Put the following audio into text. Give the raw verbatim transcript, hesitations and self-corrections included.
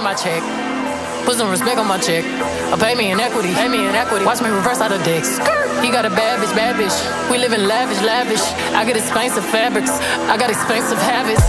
my check. Put some respect on my check. Or pay me in equity, pay me in equity. Watch me reverse out of dicks. He got a bad bitch, bad bitch. We live in lavish, lavish. I get expensive fabrics. I got expensive habits.